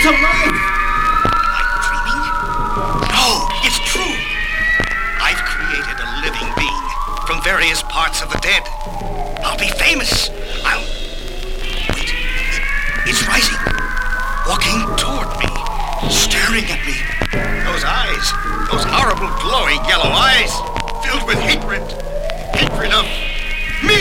It's alive! Am I dreaming? No, it's true. I've created a living being from various parts of the dead. I'll be famous. Wait. It's rising. Walking toward me. Staring at me. Those eyes. Those horrible glowing yellow eyes. Filled with hatred. Hatred of